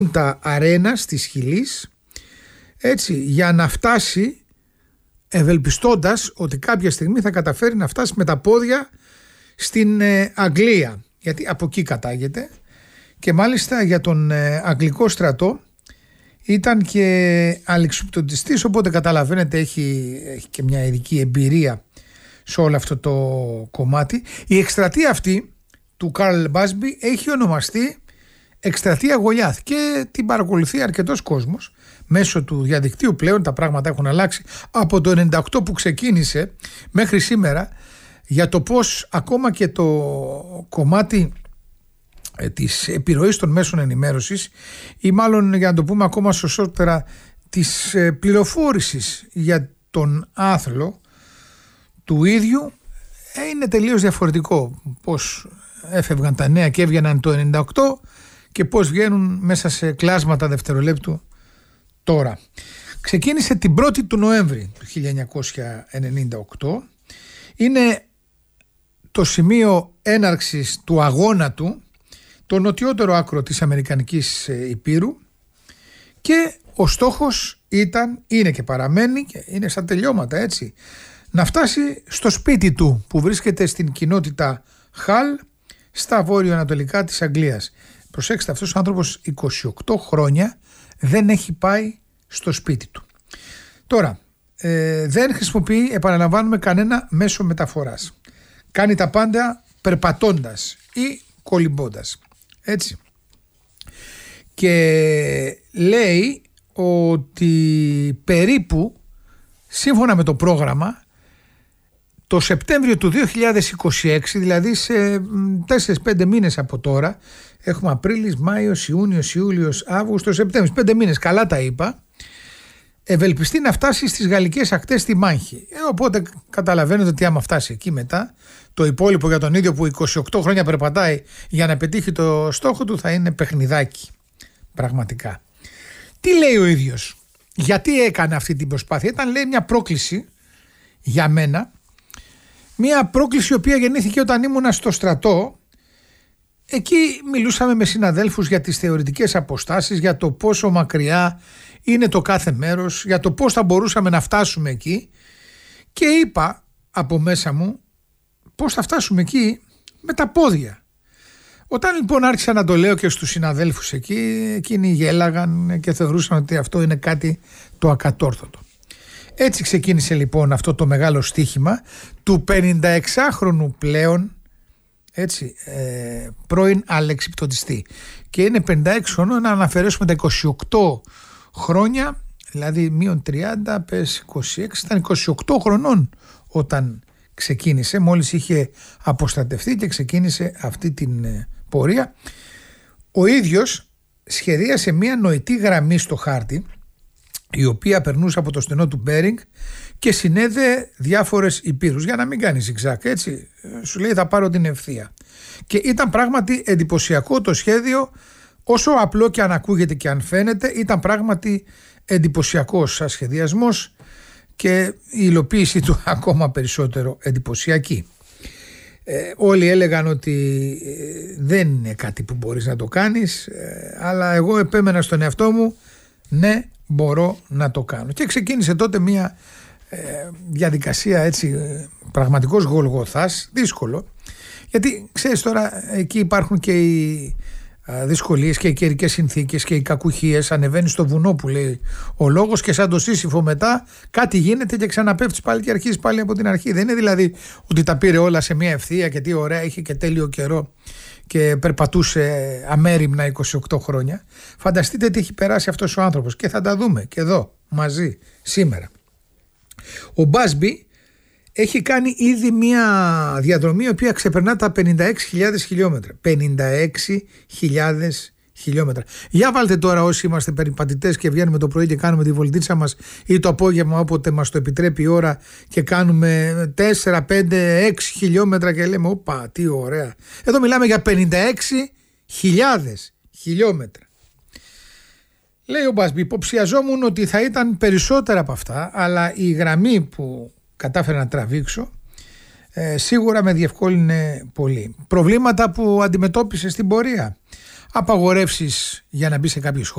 τα αρένας της Χιλής, έτσι, για να φτάσει, ευελπιστώντας ότι κάποια στιγμή θα καταφέρει να φτάσει με τα πόδια στην Αγγλία, γιατί από εκεί κατάγεται, και μάλιστα για τον Αγγλικό στρατό ήταν και αλεξιπτωτιστής, οπότε καταλαβαίνετε έχει και μια ειδική εμπειρία σε όλο αυτό το κομμάτι. Η εκστρατεία αυτή του Καρλ Μπάσμπι έχει ονομαστεί εκστρατεία Γολιάθ και την παρακολουθεί αρκετός κόσμος μέσω του διαδικτύου. Πλέον τα πράγματα έχουν αλλάξει από το 98 που ξεκίνησε μέχρι σήμερα, για το πως ακόμα και το κομμάτι της επιρροής των μέσων ενημέρωσης, ή μάλλον για να το πούμε ακόμα σωστότερα της πληροφόρησης για τον άθλο του ίδιου, είναι τελείως διαφορετικό. Πώς έφευγαν τα νέα και έβγαιναν το 98 και πώς βγαίνουν μέσα σε κλάσματα δευτερολέπτου τώρα. Ξεκίνησε την 1η του Νοέμβρη του 1998. Είναι το σημείο έναρξης του αγώνα του, το νοτιότερο άκρο της Αμερικανικής Υπήρου, και ο στόχος είναι και παραμένει, και είναι στα τελειώματα, έτσι, να φτάσει στο σπίτι του που βρίσκεται στην κοινότητα Χαλ στα βόρειο-ανατολικά της Αγγλίας. Προσέξτε, αυτός ο άνθρωπος 28 χρόνια δεν έχει πάει στο σπίτι του. Τώρα, δεν χρησιμοποιεί, επαναλαμβάνουμε, κανένα μέσο μεταφοράς. Κάνει τα πάντα περπατώντας ή κολυμπώντας, έτσι. Και λέει ότι περίπου, σύμφωνα με το πρόγραμμα, το Σεπτέμβριο του 2026, δηλαδή σε 4-5 μήνες από τώρα, έχουμε Απρίλης, Μάιος, Ιούνιος, Ιούλιος, Αύγουστος, Σεπτέμβριος, 5 μήνες, καλά τα είπα, ευελπιστεί να φτάσει στις γαλλικές ακτές στη μάχη. Οπότε καταλαβαίνετε ότι άμα φτάσει εκεί μετά, το υπόλοιπο για τον ίδιο που 28 χρόνια περπατάει για να πετύχει το στόχο του θα είναι παιχνιδάκι. Πραγματικά. Τι λέει ο ίδιος, γιατί έκανε αυτή την προσπάθεια? Ήταν, λέει, μια πρόκληση για μένα, μια πρόκληση η οποία γεννήθηκε όταν ήμουνα στο στρατό. Εκεί μιλούσαμε με συναδέλφους για τις θεωρητικές αποστάσεις, για το πόσο μακριά είναι το κάθε μέρος, για το πώς θα μπορούσαμε να φτάσουμε εκεί, και είπα από μέσα μου πώς θα φτάσουμε εκεί με τα πόδια. Όταν λοιπόν άρχισα να το λέω και στους συναδέλφους εκεί, εκείνοι γέλαγαν και θεωρούσαν ότι αυτό είναι κάτι το ακατόρθωτο. Έτσι ξεκίνησε λοιπόν αυτό το μεγάλο στοίχημα του 56χρονου πλέον, έτσι, πρώην αλεξιπτωτιστή, και είναι 56 χρονών, να αναφερέσουμε τα 28 χρόνια, δηλαδή μείον 30 πες 26, ήταν 28 χρονών όταν ξεκίνησε, μόλις είχε αποστρατευτεί και ξεκίνησε αυτή την πορεία. Ο ίδιος σχεδίασε μια νοητή γραμμή στο χάρτη, η οποία περνούσε από το στενό του Μπέρινγκ και συνέδε διάφορες υπήρους, για να μην κάνει ζιγζάκ, έτσι, σου λέει θα πάρω την ευθεία. Και ήταν πράγματι εντυπωσιακό το σχέδιο, όσο απλό και αν ακούγεται και αν φαίνεται, ήταν πράγματι εντυπωσιακός σαν σχεδιασμός και η υλοποίηση του ακόμα περισσότερο εντυπωσιακή. Όλοι έλεγαν ότι δεν είναι κάτι που μπορείς να το κάνεις, αλλά εγώ επέμενα στον εαυτό μου, ναι, μπορώ να το κάνω. Και ξεκίνησε τότε μια διαδικασία, έτσι, πραγματικός γολγοθάς, δύσκολο, γιατί ξέρεις τώρα εκεί υπάρχουν και οι δυσκολίες και οι καιρικές συνθήκες και οι κακουχίες. Ανεβαίνει στο βουνό που λέει ο λόγος και σαν το Σύσυφο μετά κάτι γίνεται και ξαναπέφτεις πάλι και αρχίζεις πάλι από την αρχή. Δεν είναι δηλαδή ότι τα πήρε όλα σε μια ευθεία και τι ωραία, είχε και τέλειο καιρό και περπατούσε αμέριμνα 28 χρόνια. Φανταστείτε τι έχει περάσει αυτός ο άνθρωπος, και θα τα δούμε και εδώ μαζί σήμερα. Ο Μπάσμπι έχει κάνει ήδη μια διαδρομή η οποία ξεπερνά τα 56.000 χιλιόμετρα. 56.000 χιλιόμετρα. Για βάλτε τώρα, όσοι είμαστε περιπατητές και βγαίνουμε το πρωί και κάνουμε τη βολτίτσα μας, ή το απόγευμα όποτε μας το επιτρέπει η ώρα, και κάνουμε 4, 5, 6 χιλιόμετρα και λέμε όπα τι ωραία. Εδώ μιλάμε για 56.000 χιλιόμετρα. Λέει ο Μπάσμπι, υποψιαζόμουν ότι θα ήταν περισσότερα από αυτά, αλλά η γραμμή που κατάφερα να τραβήξω σίγουρα με διευκόλυνε πολύ. Προβλήματα που αντιμετώπισε στην πορεία. Απαγορεύσεις για να μπει σε κάποιες χώρες.